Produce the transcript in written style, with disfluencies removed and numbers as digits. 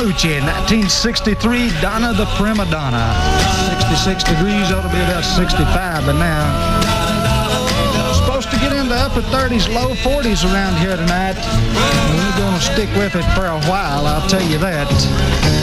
Scaramucci, 1963, Donna the Prima Donna. 66 degrees, ought to be about 65 by now. Supposed to get into upper 30s, low 40s around here tonight. We're going to stick with it for a while, I'll tell you that.